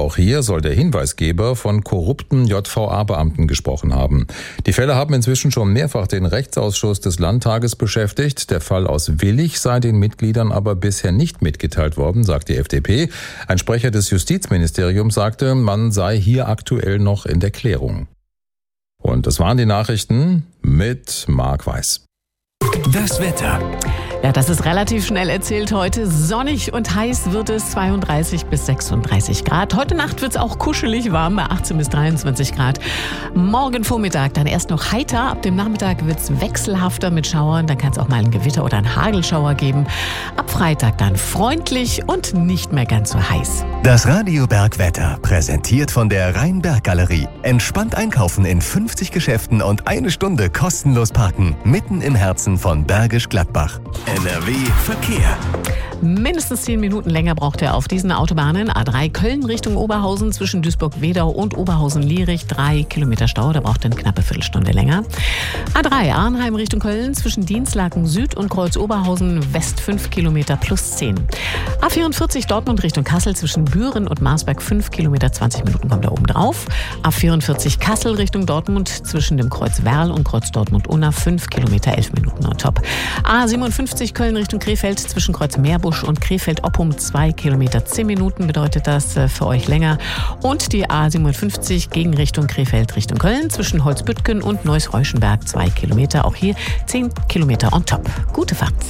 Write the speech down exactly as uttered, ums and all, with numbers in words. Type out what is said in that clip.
auch hier soll der Hinweisgeber von korrupten J V A-Beamten gesprochen haben. Die Fälle haben inzwischen schon mehrfach den Rechtsausschuss des Landtages beschäftigt. Der Fall aus Willich sei den Mitgliedern aber bisher nicht mitgeteilt worden, sagt die F D P. Ein Sprecher des Justizministeriums sagte, man sei hier aktuell noch in der Klärung. Und das waren die Nachrichten mit Marc Weiß. Das Wetter. Ja, das ist relativ schnell erzählt heute. Sonnig und heiß wird es, zweiunddreißig bis sechsunddreißig Grad. Heute Nacht wird es auch kuschelig warm bei achtzehn bis dreiundzwanzig Grad. Morgen Vormittag dann erst noch heiter. Ab dem Nachmittag wird es wechselhafter mit Schauern. Dann kann es auch mal ein Gewitter oder einen Hagelschauer geben. Ab Freitag dann freundlich und nicht mehr ganz so heiß. Das Radio Bergwetter, präsentiert von der Rhein-Berg-Galerie. Entspannt einkaufen in fünfzig Geschäften und eine Stunde kostenlos parken. Mitten im Herzen von Bergisch Gladbach. N R W Verkehr. Mindestens zehn Minuten länger braucht er auf diesen Autobahnen. A drei Köln Richtung Oberhausen zwischen Duisburg-Wedau und Oberhausen-Lierich. Drei Kilometer Stau, da braucht er eine knappe Viertelstunde länger. A drei Arnheim Richtung Köln zwischen Dienstlaken Süd und Kreuz Oberhausen West fünf Kilometer plus zehn. A vierundvierzig Dortmund Richtung Kassel zwischen Büren und Marsberg fünf Kilometer, zwanzig Minuten kommt da oben drauf. A vierundvierzig Kassel Richtung Dortmund zwischen dem Kreuz Werl und Kreuz Dortmund-Unna fünf Kilometer, elf Minuten on top. A siebenundfünfzig Köln Richtung Krefeld zwischen Kreuz Meerbusch und Krefeld-Oppum zwei Kilometer, zehn Minuten bedeutet das für euch länger. Und die A siebenundfünfzig gegen Richtung Krefeld Richtung Köln zwischen Holzbüttgen und Neuss-Reuschenberg zwei Kilometer, auch hier zehn Kilometer on top. Gute Fahrt.